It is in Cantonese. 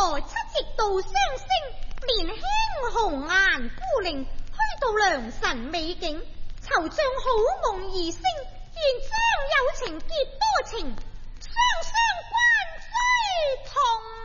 何七夕度雙星，年輕紅顏孤零，虛度良辰美景，惆悵好夢而生，願將有情結多情，雙雙關雎同